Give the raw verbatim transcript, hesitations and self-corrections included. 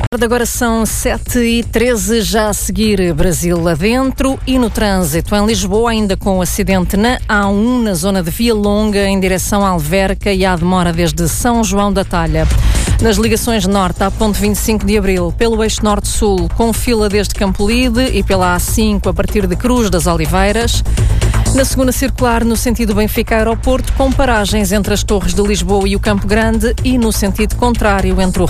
Agora são sete e treze, já a seguir Brasil adentro e no trânsito. Em Lisboa, ainda com o acidente na A um, na zona de Via Longa, em direção à Alverca, e há demora desde São João da Talha. Nas ligações norte, à ponte vinte e cinco de Abril, pelo eixo norte-sul, com fila desde Campolide e pela A cinco a partir de Cruz das Oliveiras. Na segunda circular, no sentido Benfica-Aeroporto, com paragens entre as Torres de Lisboa e o Campo Grande, e no sentido contrário, entre o